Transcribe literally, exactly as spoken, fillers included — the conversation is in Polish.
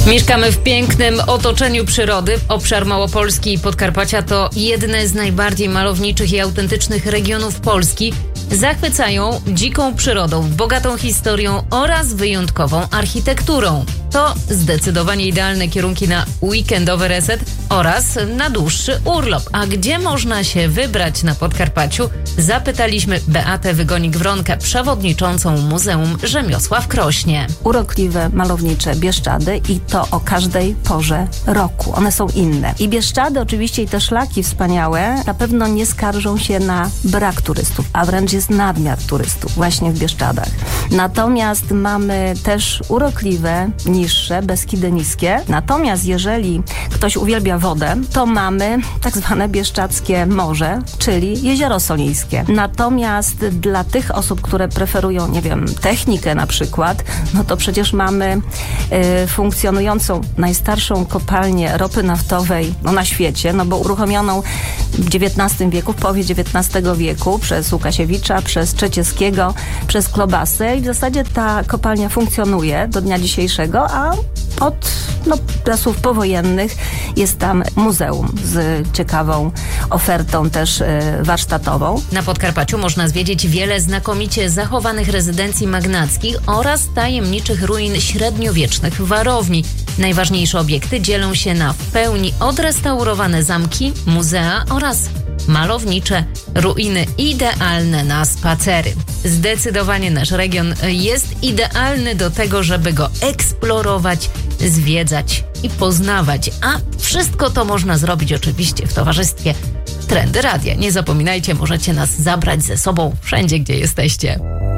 Mieszkamy w pięknym otoczeniu przyrody. Obszar Małopolski i Podkarpacia to jedne z najbardziej malowniczych i autentycznych regionów Polski. Zachwycają dziką przyrodą, bogatą historią oraz wyjątkową architekturą. To zdecydowanie idealne kierunki na weekendowy reset oraz na dłuższy urlop. A gdzie można się wybrać na Podkarpaciu? Zapytaliśmy Beatę Wygonik-Wronkę, przewodniczącą Muzeum Rzemiosła w Krośnie. Urokliwe, malownicze Bieszczady i to o każdej porze roku. One są inne. I Bieszczady oczywiście i te szlaki wspaniałe na pewno nie skarżą się na brak turystów, a wręcz jest nadmiar turystów właśnie w Bieszczadach. Natomiast mamy też urokliwe, niższe, Beskidy niskie. Natomiast jeżeli ktoś uwielbia wodę, to mamy tak zwane bieszczadzkie morze, czyli Jezioro Solińskie. Natomiast dla tych osób, które preferują, nie wiem, technikę na przykład, no to przecież mamy y, funkcjonującą najstarszą kopalnię ropy naftowej no, na świecie, no bo uruchomioną w dziewiętnastym wieku, w połowie dziewiętnastego wieku przez Łukasiewicza, przez Trzecieskiego, przez Klobasę i w zasadzie ta kopalnia funkcjonuje do dnia dzisiejszego, a od no, czasów powojennych jest tam muzeum z ciekawą ofertą też y, warsztatową. Na Podkarpaciu można zwiedzić wiele znakomicie zachowanych rezydencji magnackich oraz tajemniczych ruin średniowiecznych warowni. Najważniejsze obiekty dzielą się na w pełni odrestaurowane zamki, muzea oraz malownicze ruiny idealne na spacery. Zdecydowanie nasz region jest idealny do tego, żeby go eksplorować, zwiedzać i poznawać. A wszystko to można zrobić oczywiście w towarzystwie Trendy Radia. Nie zapominajcie, możecie nas zabrać ze sobą wszędzie, gdzie jesteście.